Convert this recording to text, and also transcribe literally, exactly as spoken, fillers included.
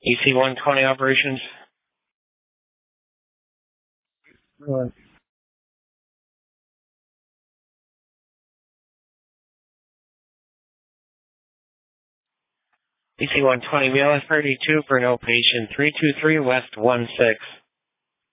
E C one twenty operations. Right. E C one twenty, Mila thirty-two for no patient, three two three West one six.